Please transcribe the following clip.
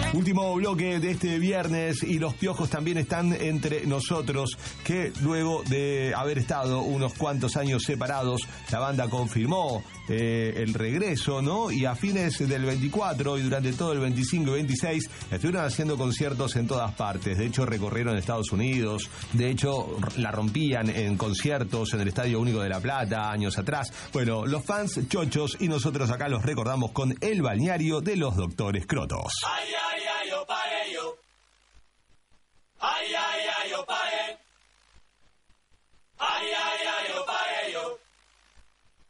Último bloque de este viernes y los Piojos también están entre nosotros, que luego de haber estado unos cuantos años separados, la banda confirmó el regreso, ¿no? Y a fines del 24 y durante todo el 25 y 26 estuvieron haciendo conciertos en todas partes. De hecho, recorrieron Estados Unidos. De hecho, la rompían en conciertos en el Estadio Único de La Plata años atrás. Bueno, los fans chochos y nosotros acá los recordamos con El Balneario de los Doctores Crotos. Ay, ay, ay, yo pagué yo. Ay, ay, ay, yo pagué.